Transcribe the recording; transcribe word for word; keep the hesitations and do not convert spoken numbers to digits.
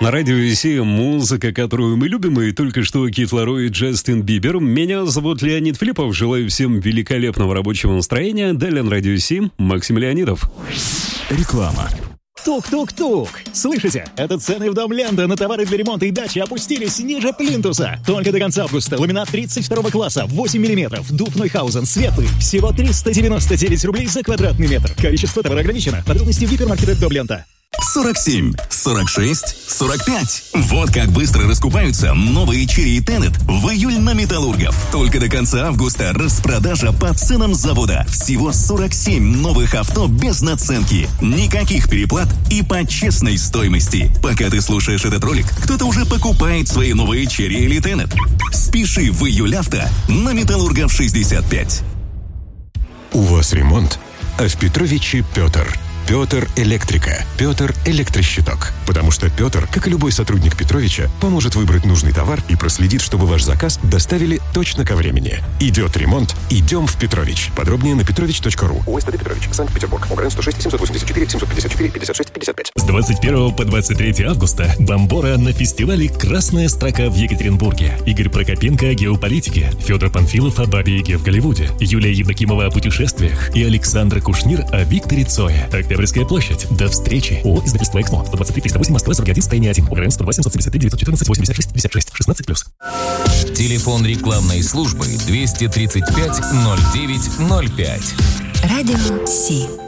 На радио Си музыка, которую мы любим, и только что Кид Ларой и Джастин Бибер. Меня зовут Леонид Филиппов. Желаю всем великолепного рабочего настроения. Далее на радио Си Максим Леонидов. Реклама. Тук-тук-тук! Слышите? Это цены в Дом Ленда на товары для ремонта и дачи опустились ниже плинтуса. Только до конца августа. Ламинат тридцать второго класса, восемь миллиметров. Дуб Нойхаузен, светлый. Всего триста девяносто девять рублей за квадратный метр. Количество товара ограничено. Подробности в гипермаркетах Дом Лента. сорок семь, сорок шесть, сорок пять. Вот как быстро раскупаются новые Chery Tenet в июль на Металлургов. Только до конца августа распродажа по ценам завода. Всего сорок семь новых авто без наценки. Никаких переплат и по честной стоимости. Пока ты слушаешь этот ролик, кто-то уже покупает свои новые Chery или Tenet. Спеши в июль авто на Металлургов шестьдесят пять. У вас ремонт, а в Петровиче Петр. Петр Электрика. Петр Электрощиток. Потому что Петр, как и любой сотрудник Петровича, поможет выбрать нужный товар и проследит, чтобы ваш заказ доставили точно ко времени. Идет ремонт, идем в Петрович. Подробнее на петрович точка ру. УСТД Петрович, Санкт-Петербург. ОГРН сто шесть семьсот восемьдесят четыре семьсот пятьдесят четыре пятьдесят шесть пятьдесят пять. С двадцать первого по двадцать третье августа Бомбора на фестивале «Красная строка» в Екатеринбурге. Игорь Прокопенко о геополитике, Федор Панфилов о Бабе Яге в Голливуде, Юлия Евдокимова о путешествиях и Александр Кушнир о Викторе Цое. Октябрьская площадь. До встречи. ООО «Издательство Эксмо». сто двадцать три триста восемь, Москва, сорок один, состояние один. ОГРН сто восемь семьсот семьдесят три девятьсот четырнадцать восемьдесят шесть пятьдесят шесть. шестнадцать плюс. Телефон рекламной службы двести тридцать пять ноль девять ноль пять. Радио Си.